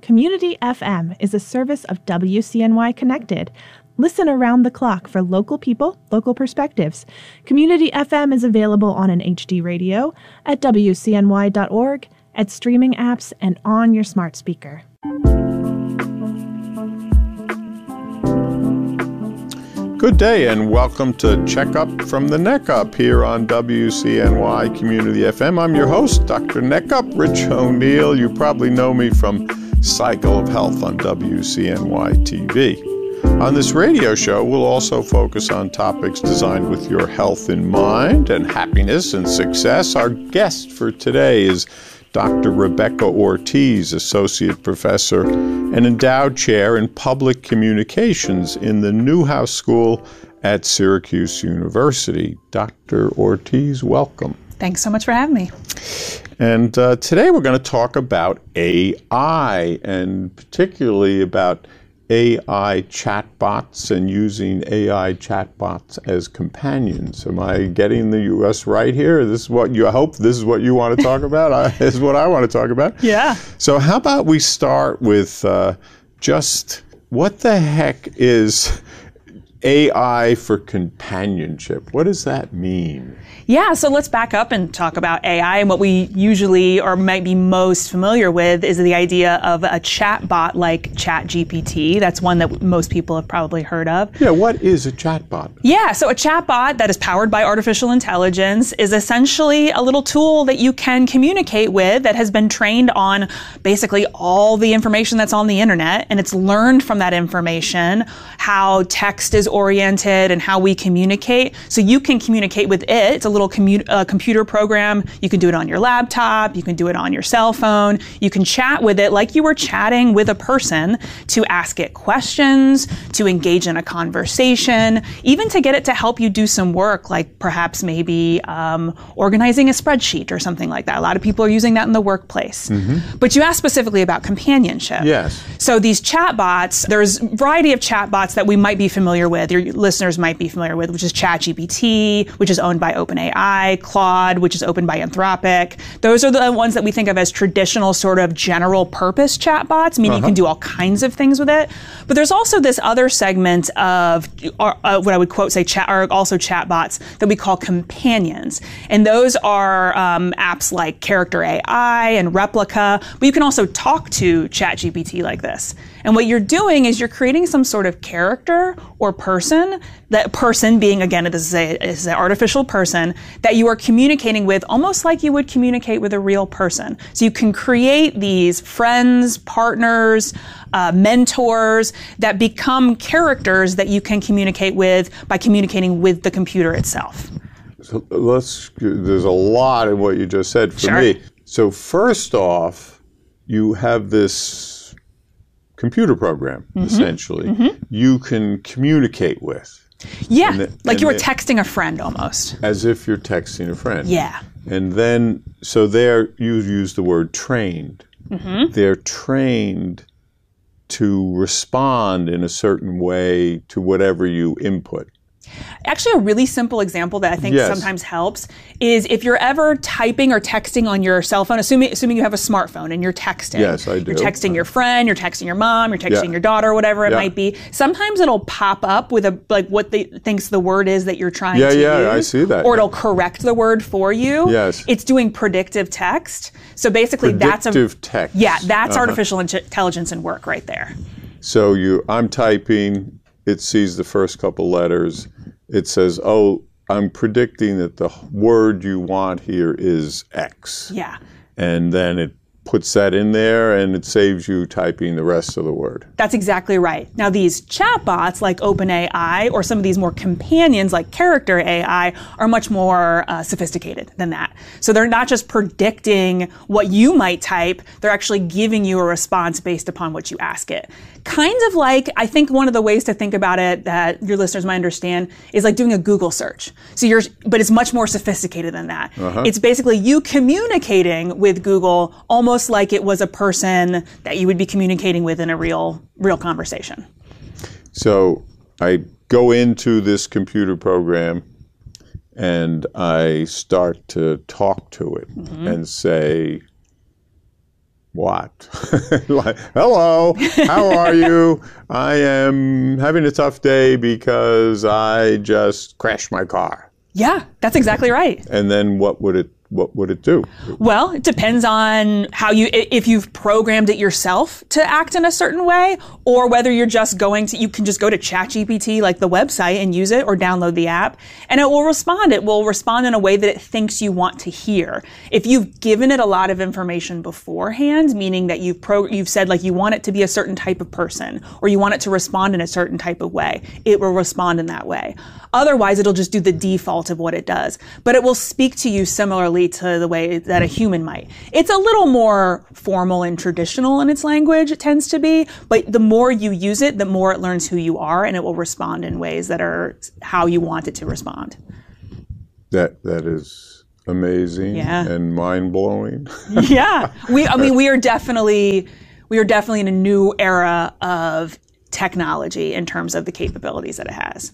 Community FM is a service of WCNY Connected. Listen around the clock for local people, local perspectives. Community FM is available on an HD radio, at WCNY.org, at streaming apps, and on your smart speaker. Good day and welcome to Check Up from the Neck Up here on WCNY Community FM. I'm your host, Dr. Neck Up, Rich O'Neill. You probably know me from Cycle of Health on WCNY TV. On this radio show, we'll also focus on topics designed with your health in mind and happiness and success. Our guest for today is Dr. Rebecca Ortiz, Associate Professor and Endowed Chair in Public Communications in the Newhouse School at Syracuse University. Dr. Ortiz, welcome. Thanks so much for having me. And today we're going to talk about AI, and particularly about AI chatbots and using AI chatbots as companions. Am I getting the U.S. right here? This is what you hope. This is what you want to talk about. This is what I want to talk about. Yeah. So how about we start with just what the heck is AI for companionship? What does that mean? Yeah, so let's back up and talk about AI. And what we usually or might be most familiar with is the idea of a chat bot like ChatGPT. That's one that most people have probably heard of. Yeah, what is a chatbot? Yeah, so a chatbot that is powered by artificial intelligence is essentially a little tool that you can communicate with that has been trained on basically all the information that's on the internet, and it's learned from that information how text is oriented and how we communicate. So you can communicate with it. It's a little computer program. You can do it on your laptop. You can do it on your cell phone. You can chat with it like you were chatting with a person to ask it questions, to engage in a conversation, even to get it to help you do some work, like perhaps maybe organizing a spreadsheet or something like that. A lot of people are using that in the workplace. Mm-hmm. But you asked specifically about companionship. Yes. So these chatbots, there's a variety of chatbots that we might be familiar with, your listeners might be familiar with, which is ChatGPT, which is owned by OpenAI, Claude, which is owned by Anthropic. Those are the ones that we think of as traditional sort of general purpose chatbots, meaning you can do all kinds of things with it. But there's also this other segment of what I would quote say are also chatbots that we call companions. And those are apps like Character AI and Replica, but you can also talk to ChatGPT like this. And what you're doing is you're creating some sort of character or person, that person being, again, this is an artificial person that you are communicating with almost like you would communicate with a real person. So you can create these friends, partners, mentors that become characters that you can communicate with by communicating with the computer itself. So there's a lot in what you just said for Sure. me. So first off, you have this computer program, essentially, you can communicate with. Yeah, like you were texting a friend almost. As if you're texting a friend. Yeah. And then, so there you use the word trained. They're trained to respond in a certain way to whatever you input. Actually, a really simple example that I think sometimes helps is if you're ever typing or texting on your cell phone, assuming you have a smartphone and you're texting. Yes, I do. You're texting your friend, you're texting your mom, you're texting your daughter, whatever it might be. Sometimes it'll pop up with what they thinks the word is that you're trying to use. Yeah, I see that. Or it'll correct the word for you. Yes. It's doing predictive text. So basically predictive text. Yeah, that's artificial intelligence in work right there. So I'm typing, it sees the first couple letters. It says, oh, I'm predicting that the word you want here is X. Yeah. And then it puts that in there and it saves you typing the rest of the word. That's exactly right. Now these chatbots like OpenAI or some of these more companions like Character AI are much more sophisticated than that. So they're not just predicting what you might type, they're actually giving you a response based upon what you ask it. Kind of like, I think one of the ways to think about it that your listeners might understand is like doing a Google search. But it's much more sophisticated than that. It's basically you communicating with Google almost like it was a person that you would be communicating with in a real conversation. So I go into this computer program and I start to talk to it and say, what? Like, hello, how are you? I am having a tough day because I just crashed my car. Yeah, that's exactly right. And then what would it do? Well, it depends on if you've programmed it yourself to act in a certain way, or whether you're just you can just go to ChatGPT, like the website, and use it, or download the app, and it will respond. It will respond in a way that it thinks you want to hear. If you've given it a lot of information beforehand, meaning that you've said like you want it to be a certain type of person, or you want it to respond in a certain type of way, it will respond in that way. Otherwise, it'll just do the default of what it does. But it will speak to you similarly to the way that a human might. It's a little more formal and traditional in its language, it tends to be, but the more you use it, the more it learns who you are, and it will respond in ways that are how you want it to respond. That is amazing and mind-blowing. Yeah. We are definitely in a new era of technology in terms of the capabilities that it has.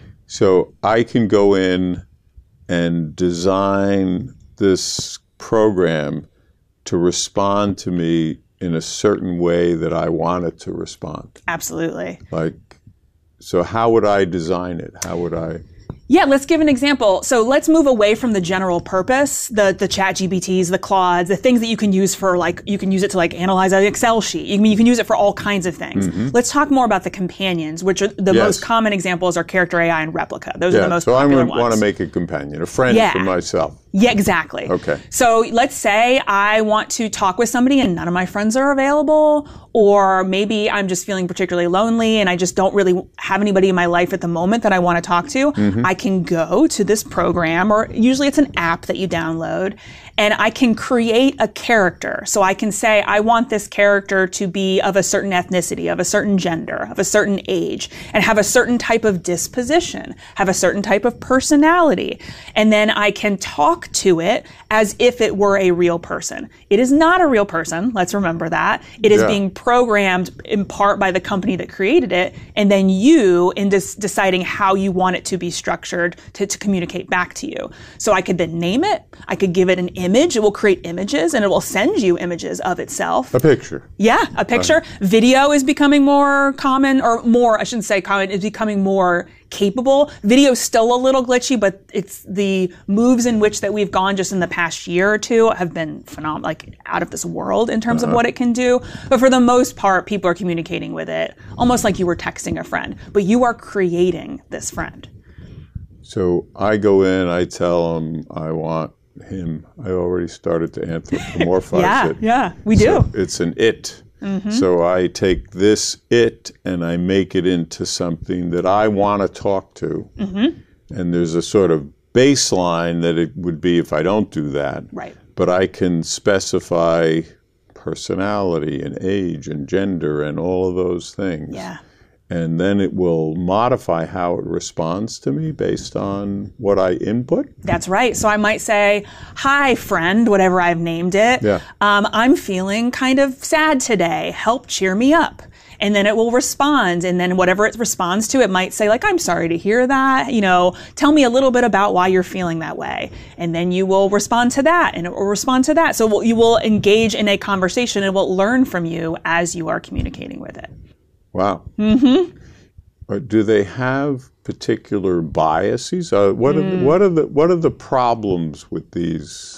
So I can go in and design this program to respond to me in a certain way that I want it to respond. Absolutely. So how would I design it? How would I? Yeah, let's give an example. So let's move away from the general purpose, the ChatGPTs, the Claudes, the things that you can use for you can use it to analyze an Excel sheet. You can use it for all kinds of things. Mm-hmm. Let's talk more about the companions, which are the most common examples are Character AI and Replica. Those are the most popular ones. So I want to make a companion, a friend for myself. Yeah, exactly. Okay. So let's say I want to talk with somebody and none of my friends are available, or maybe I'm just feeling particularly lonely and I just don't really have anybody in my life at the moment that I want to talk to. Mm-hmm. I can go to this program, or usually it's an app that you download, and I can create a character. So I can say, I want this character to be of a certain ethnicity, of a certain gender, of a certain age, and have a certain type of disposition, have a certain type of personality. And then I can talk to it as if it were a real person. It is not a real person. Let's remember that. It is being programmed in part by the company that created it, and then you in deciding how you want it to be structured to communicate back to you. So I could then name it. I could give it an image. It will create images, and it will send you images of itself. A picture. Yeah, a picture. Video is becoming more common, or more, I shouldn't say common, it's becoming more capable. Video is still a little glitchy, but it's the moves in which that we've gone just in the past year or two have been phenomenal, out of this world in terms of what it can do. But for the most part, people are communicating with it almost like you were texting a friend, but you are creating this friend. So I go in, I tell him I want him. I already started to anthropomorphize it. Yeah, we do. So it's an it. Mm-hmm. So I take this it and I make it into something that I want to talk to. Mm-hmm. And there's a sort of baseline that it would be if I don't do that. Right. But I can specify personality and age and gender and all of those things. Yeah. And then it will modify how it responds to me based on what I input? That's right. So I might say, hi, friend, whatever I've named it. Yeah. I'm feeling kind of sad today. Help cheer me up. And then it will respond. And then whatever it responds to, it might say, I'm sorry to hear that. Tell me a little bit about why you're feeling that way. And then you will respond to that, and it will respond to that. So you will engage in a conversation, and it will learn from you as you are communicating with it. Wow. Mm-hmm. Do they have particular biases? What are the problems with these?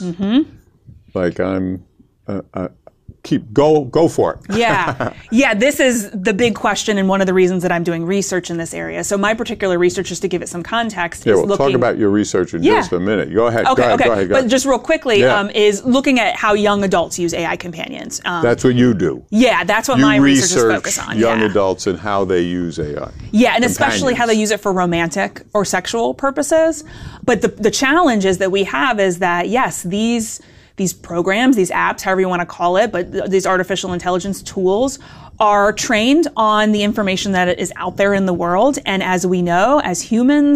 Mm-hmm. Go for it. Yeah. This is the big question, and one of the reasons that I'm doing research in this area. So my particular research, just to give it some context, is we'll talk about your research in just a minute. Go ahead. Okay. Go ahead. But just real quickly, is looking at how young adults use AI companions. That's what you do. Yeah, that's what my research is focused on. Young adults and how they use AI. Yeah, and especially how they use it for romantic or sexual purposes. But the challenge is that we have is that, yes, these programs, these apps, however you want to call it, but these artificial intelligence tools are trained on the information that is out there in the world. And as we know, as humans,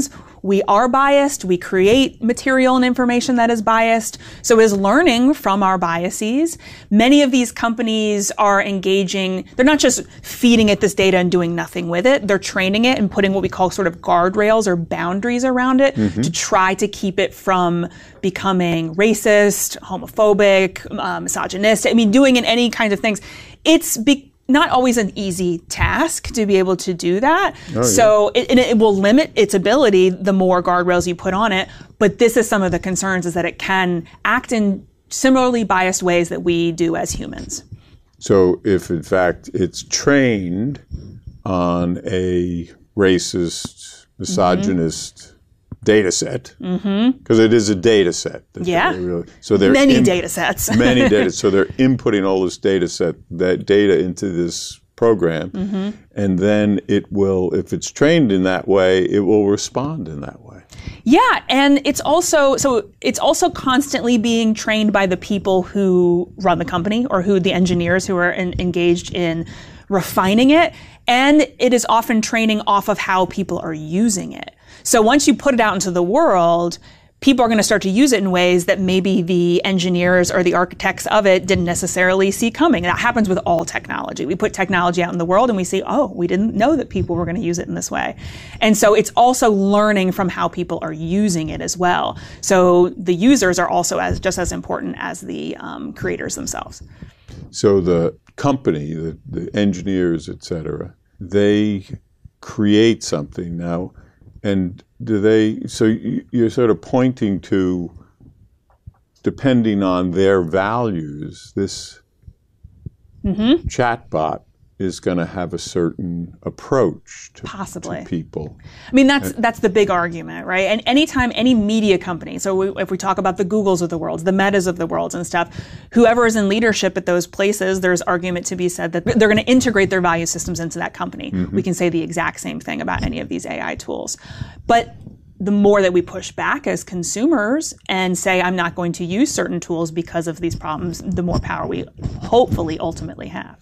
we are biased. We create material and information that is biased. So it is learning from our biases. Many of these companies are engaging, they're not just feeding it this data and doing nothing with it. They're training it and putting what we call sort of guardrails or boundaries around it to try to keep it from becoming racist, homophobic, misogynistic. I mean, doing in any kind of things. It's not always an easy task to be able to do that. So it will limit its ability the more guardrails you put on it. But this is some of the concerns, is that it can act in similarly biased ways that we do as humans. So if in fact it's trained on a racist, misogynist data set, because it is a data set. So there are many data sets. Many data. So they're inputting all this that data into this program, and then it will, if it's trained in that way, it will respond in that way. Yeah, and it's also constantly being trained by the people who run the company, or the engineers who are engaged in refining it, and it is often training off of how people are using it. So once you put it out into the world, people are going to start to use it in ways that maybe the engineers or the architects of it didn't necessarily see coming. That happens with all technology. We put technology out in the world and we see, oh, we didn't know that people were going to use it in this way. And so it's also learning from how people are using it as well. So the users are also just as important as the creators themselves. So the company, the engineers, et cetera, they create something now. And so you're sort of pointing to, depending on their values, this chatbot is going to have a certain approach to people. I mean, that's the big argument, right? And anytime any media company, so if we talk about the Googles of the world, the Metas of the world and stuff, whoever is in leadership at those places, there's argument to be said that they're going to integrate their value systems into that company. We can say the exact same thing about any of these AI tools. But the more that we push back as consumers and say, I'm not going to use certain tools because of these problems, the more power we hopefully ultimately have.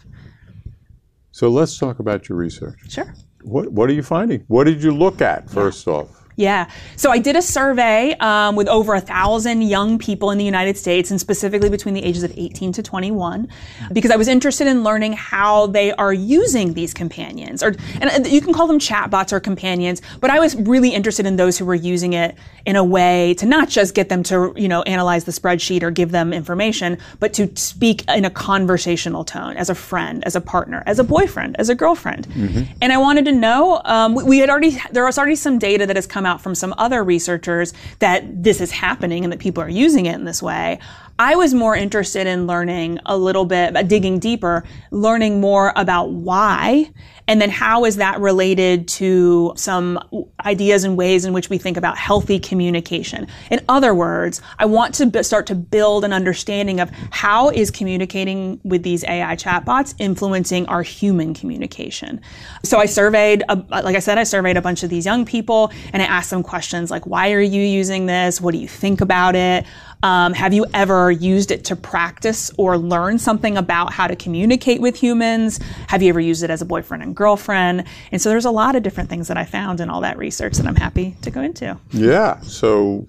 So let's talk about your research. Sure. What are you finding? What did you look at first off? Yeah. So I did a survey with over 1,000 young people in the United States, and specifically between the ages of 18 to 21, because I was interested in learning how they are using these companions. And you can call them chatbots or companions, but I was really interested in those who were using it in a way to not just get them to, analyze the spreadsheet or give them information, but to speak in a conversational tone, as a friend, as a partner, as a boyfriend, as a girlfriend. And I wanted to know, there was already some data that has come out from some other researchers that this is happening and that people are using it in this way. I was more interested in learning a little bit, digging deeper, learning more about why, and then how is that related to some ideas and ways in which we think about healthy communication. In other words, I want to start to build an understanding of how is communicating with these AI chatbots influencing our human communication. So I surveyed, like I said, a bunch of these young people, and I asked them questions like, why are you using this? What do you think about it? Have you ever used it to practice or learn something about how to communicate with humans? Have you ever used it as a boyfriend and girlfriend? And so there's a lot of different things that I found in all that research that I'm happy to go into. Yeah. So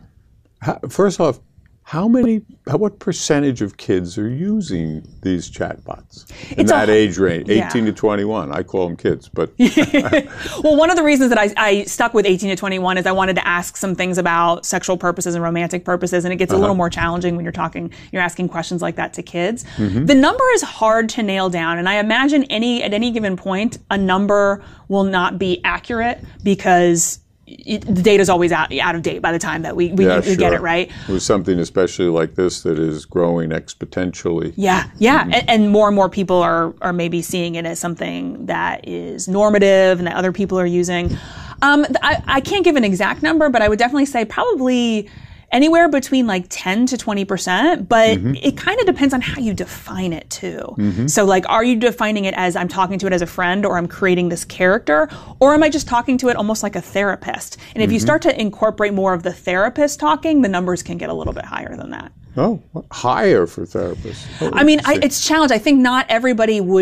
first off, what percentage of kids are using these chatbots in that age range, 18 to 21? I call them kids, but. Well, one of the reasons that I stuck with 18 to 21 is I wanted to ask some things about sexual purposes and romantic purposes, and it gets a little more challenging when you're asking questions like that to kids. The number is hard to nail down, and I imagine at any given point, a number will not be accurate because the data is always out of date by the time that we get it right. With something especially like this that is growing exponentially. Yeah. And more people are maybe seeing it as something that is normative and that other people are using. I can't give an exact number, but I would definitely say probably anywhere between like 10 to 20%, but it kind of depends on how you define it too. So like, are you defining it as I'm talking to it as a friend, or I'm creating this character, or am I just talking to it almost like a therapist? And if you start to incorporate more of the therapist talking, the numbers can get a little bit higher than that. Oh, higher for therapists. I mean, it's challenged. I think not everybody would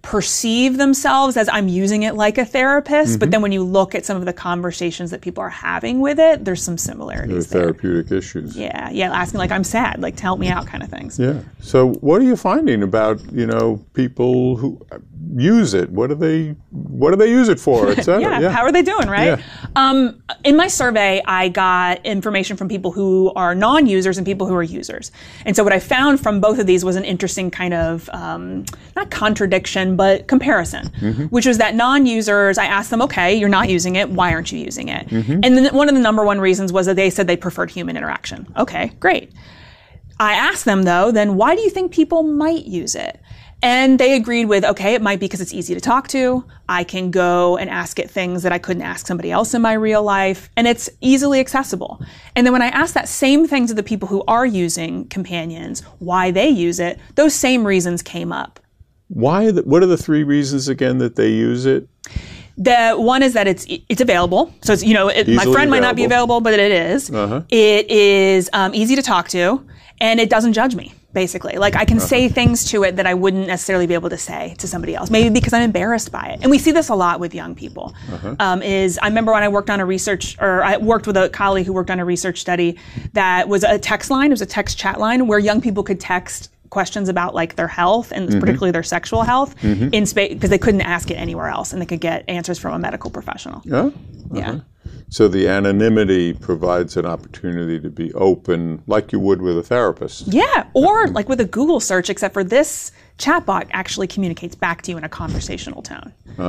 perceive themselves as I'm using it like a therapist, but then when you look at some of the conversations that people are having with it, there's some similarities there. Therapeutic issues. Yeah, asking like, I'm sad, like, to help me out kind of things. Yeah. So what are you finding about, people who use it? What do they use it for, et cetera? Yeah, how are they doing, right? Yeah. In my survey, I got information from people who are non-users and people who are users. And so what I found from both of these was an interesting kind of, not contradiction, but comparison, which was that non-users, I asked them, okay, you're not using it, why aren't you using it? And then one of the number one reasons was that they said they preferred human interaction. Okay, great. I asked them though, then why do you think people might use it? And they agreed with, okay, it might be because it's easy to talk to. I can go and ask it things that I couldn't ask somebody else in my real life. And it's easily accessible. And then when I asked that same thing to the people who are using companions, why they use it, those same reasons came up. What are the three reasons again that they use it? The one is that it's available. So it's, my friend might not be available, but it is. It is easy to talk to, and it doesn't judge me, basically. Like, I can say things to it that I wouldn't necessarily be able to say to somebody else, maybe because I'm embarrassed by it. And we see this a lot with young people. I remember when I worked on I worked with a colleague who worked on a research study that was a text line. It was a text chat line where young people could text questions about like their health and particularly their sexual health in space because they couldn't ask it anywhere else, and they could get answers from a medical professional. Yeah. So the anonymity provides an opportunity to be open like you would with a therapist. Yeah, or like with a Google search, except for this chatbot actually communicates back to you in a conversational tone.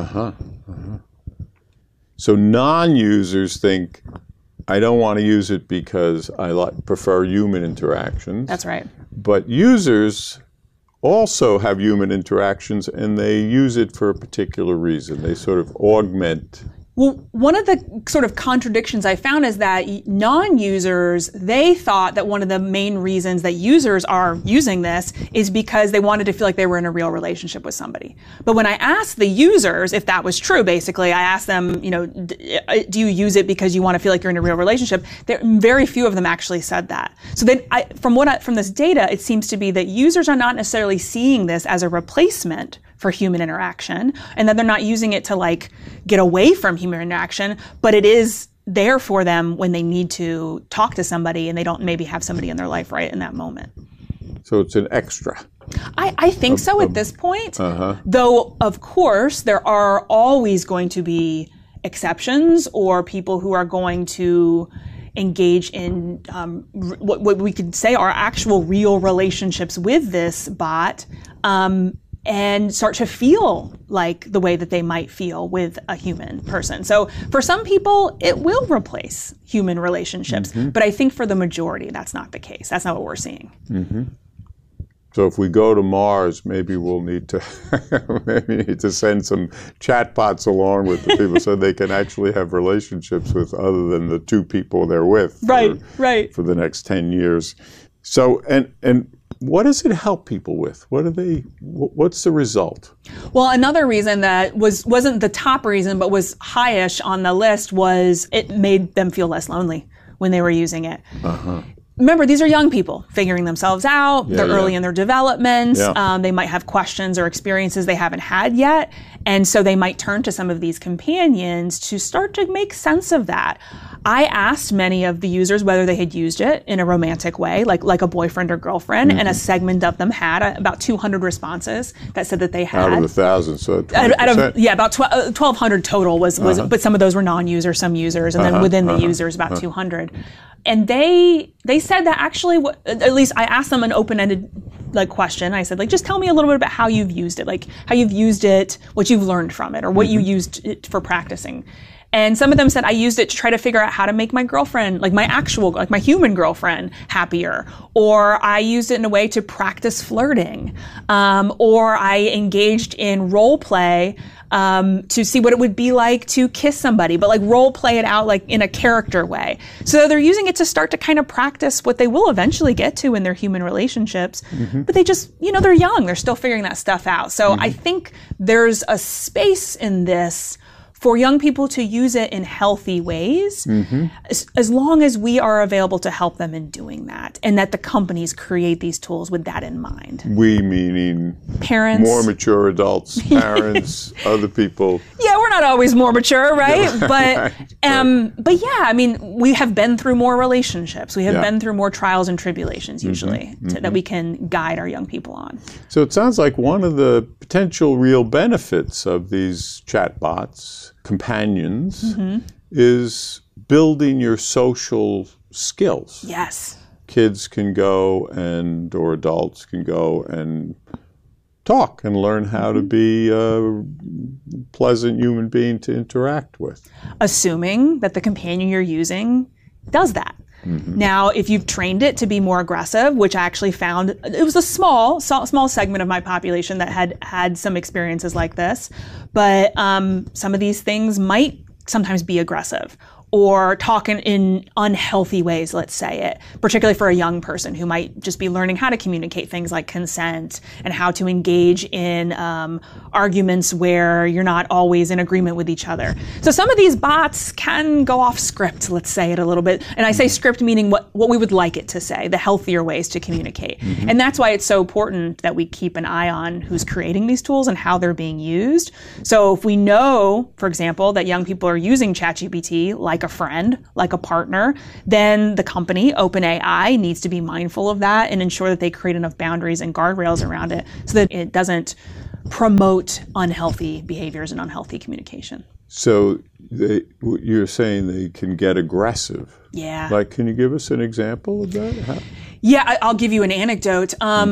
So non-users think, I don't want to use it because I prefer human interactions. That's right. But users also have human interactions, and they use it for a particular reason. They sort of augment. Well, one of the sort of contradictions I found is that non-users, they thought that one of the main reasons that users are using this is because they wanted to feel like they were in a real relationship with somebody. But when I asked the users if that was true, basically, I asked them, do you use it because you want to feel like you're in a real relationship? Very few of them actually said that. So then from this data, it seems to be that users are not necessarily seeing this as a replacement for human interaction, and that they're not using it to like get away from human interaction, but it is there for them when they need to talk to somebody and they don't maybe have somebody in their life right in that moment. So it's an extra. I think so at this point, though of course there are always going to be exceptions or people who are going to engage in what we could say are actual real relationships with this bot, and start to feel like the way that they might feel with a human person. So for some people, it will replace human relationships. But I think for the majority, that's not the case. That's not what we're seeing. So if we go to Mars, maybe we'll need to send some chatbots along with the people so they can actually have relationships with other than the two people they're with for the next 10 years. So, and what does it help people with? What's the result? Well, another reason that wasn't the top reason, but was highish on the list was it made them feel less lonely when they were using it. Remember, these are young people figuring themselves out. They're early in their development. They might have questions or experiences they haven't had yet. And so they might turn to some of these companions to start to make sense of that. I asked many of the users whether they had used it in a romantic way, like a boyfriend or girlfriend, and a segment of them had about 200 responses that said that they had. Out of 1,000, so 20%. About 1,200 total was but some of those were non-users, some users, and then within the users, about 200. And they said that actually, at least I asked them an open-ended question. I said, just tell me a little bit about how you've used it, how you've used it, what you've learned from it, or what you used it for practicing. And some of them said, I used it to try to figure out how to make my girlfriend, my human girlfriend, happier. Or I used it in a way to practice flirting. Or I engaged in role play to see what it would be like to kiss somebody, but role play it out in a character way. So they're using it to start to kind of practice what they will eventually get to in their human relationships. But they just, they're young. They're still figuring that stuff out. So I think there's a space in this for young people to use it in healthy ways, as long as we are available to help them in doing that, and that the companies create these tools with that in mind. We meaning parents, more mature adults, parents, other people. Yeah, we're not always more mature, right? But yeah, I mean, we have been through more relationships. We have been through more trials and tribulations usually that we can guide our young people on. So it sounds like one of the potential real benefits of these chatbots, companions, is building your social skills. Yes. Kids can go or adults can go and talk and learn how to be a pleasant human being to interact with. Assuming that the companion you're using does that. Now, if you've trained it to be more aggressive, which I actually found, it was a small segment of my population that had some experiences like this, but some of these things might sometimes be aggressive or talking in unhealthy ways, let's say it, particularly for a young person who might just be learning how to communicate things like consent and how to engage in arguments where you're not always in agreement with each other. So some of these bots can go off script, let's say it a little bit. And I say script meaning what we would like it to say, the healthier ways to communicate. And that's why it's so important that we keep an eye on who's creating these tools and how they're being used. So if we know, for example, that young people are using ChatGPT like a friend, like a partner, then the company, OpenAI, needs to be mindful of that and ensure that they create enough boundaries and guardrails around it so that it doesn't promote unhealthy behaviors and unhealthy communication. So you're saying they can get aggressive. Yeah. Like, can you give us an example of that? Yeah, I'll give you an anecdote.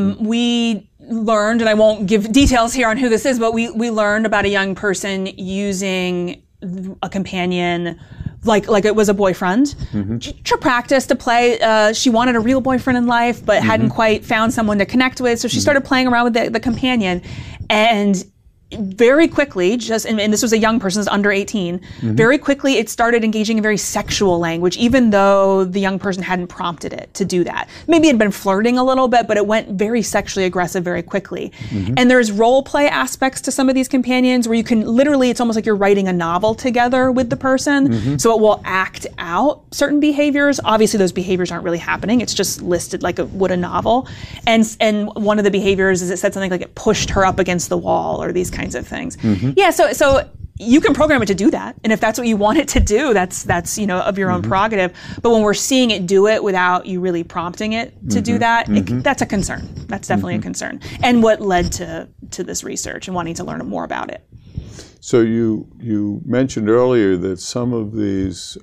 We learned, and I won't give details here on who this is, but we learned about a young person using a companion like it was a boyfriend, to practice, to play. She wanted a real boyfriend in life, but hadn't quite found someone to connect with. So she started playing around with the companion. And very quickly, and this was a young person, this was under 18, very quickly it started engaging in very sexual language, even though the young person hadn't prompted it to do that. Maybe it had been flirting a little bit, but it went very sexually aggressive very quickly. And there's role play aspects to some of these companions where you can literally, it's almost like you're writing a novel together with the person. So it will act out certain behaviors. Obviously those behaviors aren't really happening. It's just listed like would a novel. And one of the behaviors is it said something like it pushed her up against the wall or these kinds of things. Yeah, so you can program it to do that, and if that's what you want it to do, that's of your own prerogative. But when we're seeing it do it without you really prompting it to do that, that's a concern. That's definitely a concern, and what led to this research and wanting to learn more about it. So you mentioned earlier that some of these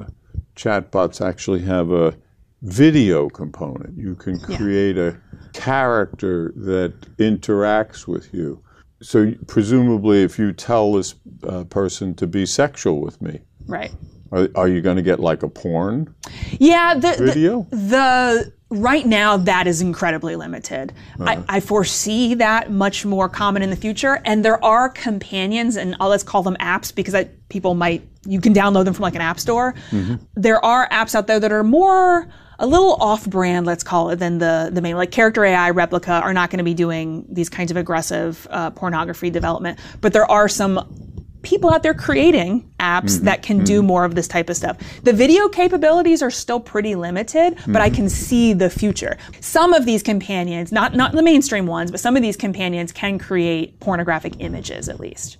chatbots actually have a video component. You can create a character that interacts with you. So presumably if you tell this person to be sexual with me, right? Are you going to get like a porn video? Right now, that is incredibly limited. I foresee that much more common in the future. And there are companions, and let's call them apps because you can download them from like an app store. There are apps out there that are a little off-brand, let's call it, than the main. Like Character AI, Replica are not going to be doing these kinds of aggressive pornography development. But there are some people out there creating apps that can do more of this type of stuff. The video capabilities are still pretty limited, but I can see the future. Some of these companions, not the mainstream ones, but some of these companions can create pornographic images at least.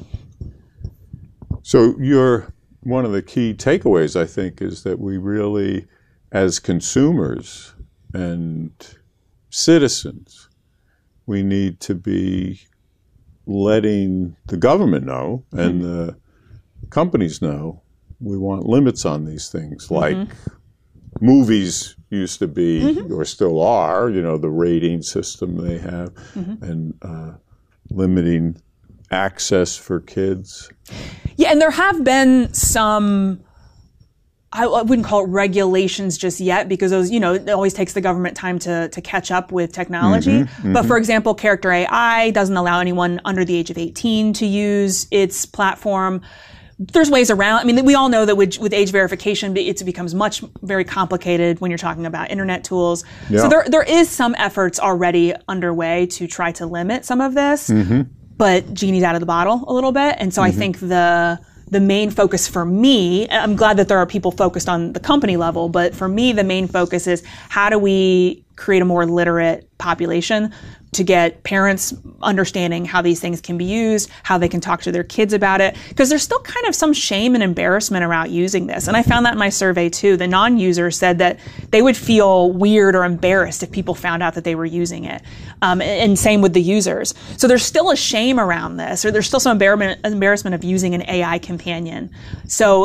So one of the key takeaways, I think, is that we really, as consumers and citizens, we need to be letting the government know and the companies know we want limits on these things, like movies used to be or still are, the rating system they have, and limiting access for kids. Yeah, and there have been some, I wouldn't call it regulations just yet because those, it always takes the government time to catch up with technology. But for example, Character AI doesn't allow anyone under the age of 18 to use its platform. There's ways around. I mean, we all know that with age verification, it becomes very complicated when you're talking about internet tools. Yeah. So there is some efforts already underway to try to limit some of this, but genie's out of the bottle a little bit. And so I think the the main focus for me, I'm glad that there are people focused on the company level, but for me, the main focus is how do we create a more literate population to get parents understanding how these things can be used, how they can talk to their kids about it, because there's still kind of some shame and embarrassment around using this. And I found that in my survey too. The non-users said that they would feel weird or embarrassed if people found out that they were using it. And same with the users. So there's still a shame around this, or there's still some embarrassment of using an AI companion. So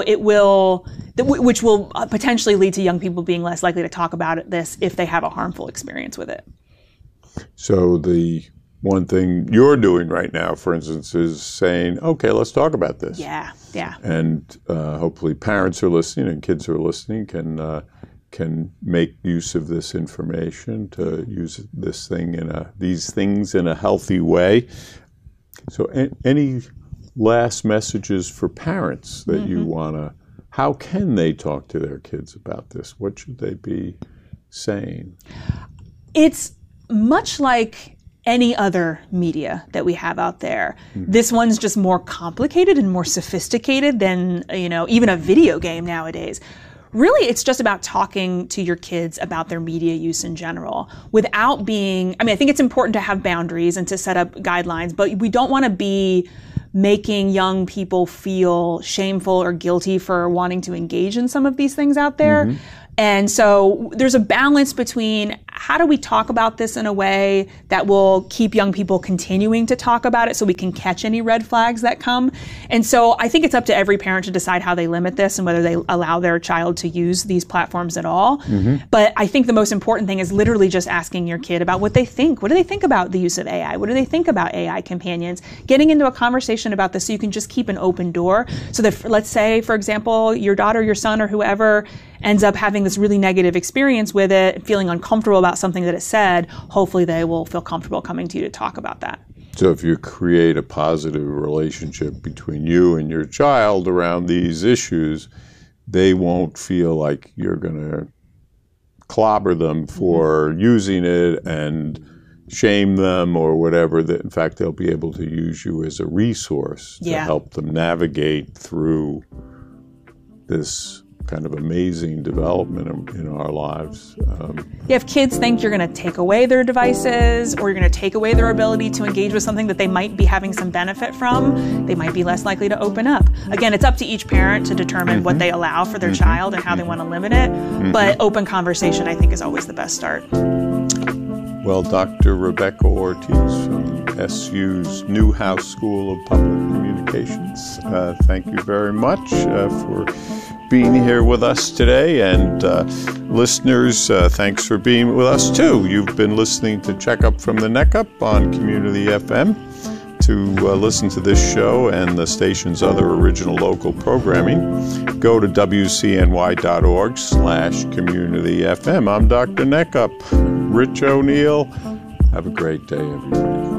which will potentially lead to young people being less likely to talk about this if they have a harmful experience with it. So the one thing you're doing right now, for instance, is saying, okay, let's talk about this. Yeah. And hopefully parents are listening and kids are listening can make use of this information to use these things in a healthy way. So any last messages for parents that you want to, how can they talk to their kids about this? What should they be saying? It's much like any other media that we have out there. This one's just more complicated and more sophisticated than, even a video game nowadays. Really, it's just about talking to your kids about their media use in general without being, I think it's important to have boundaries and to set up guidelines, but we don't want to be making young people feel shameful or guilty for wanting to engage in some of these things out there. And so there's a balance between how do we talk about this in a way that will keep young people continuing to talk about it so we can catch any red flags that come. And so I think it's up to every parent to decide how they limit this and whether they allow their child to use these platforms at all. But I think the most important thing is literally just asking your kid about what they think. What do they think about the use of AI? What do they think about AI companions? Getting into a conversation about this so you can just keep an open door so that, let's say, for example, your daughter, your son, or whoever ends up having this really negative experience with it, feeling uncomfortable about something that it said, hopefully they will feel comfortable coming to you to talk about that. So if you create a positive relationship between you and your child around these issues, they won't feel like you're going to clobber them for using it and shame them or whatever. That in fact, they'll be able to use you as a resource to help them navigate through this kind of amazing development in our lives. If kids think you're going to take away their devices or you're going to take away their ability to engage with something that they might be having some benefit from, they might be less likely to open up. Again, it's up to each parent to determine what they allow for their child and how they want to limit it. But open conversation, I think, is always the best start. Well, Dr. Rebecca Ortiz from SU's Newhouse School of Public Communications, thank you very much for being here with us today. And listeners, thanks for being with us too. You've been listening to Checkup from the Neck Up on Community FM. To listen to this show and the station's other original local programming, go to wcny.org/communityfm. I'm Dr. Neckup, Rich O'Neill. Have a great day, everybody.